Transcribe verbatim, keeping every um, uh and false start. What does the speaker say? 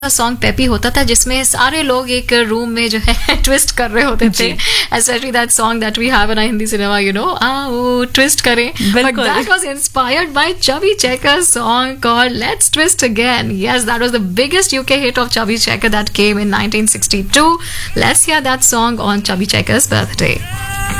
Song peppy होता था जिसमें सारे लोग एक रूम में जो है ट्विस्ट कर रहे होते थे. Especially that song that we have in our Hindi cinema, you know, आओ ट्विस्ट करें. But that was inspired by Chubby Checker's song called Let's Twist Again. Yes, that was the biggest U K hit of Chubby Checker that came in nineteen sixty-two. Let's hear that song on Chubby Checker's birthday.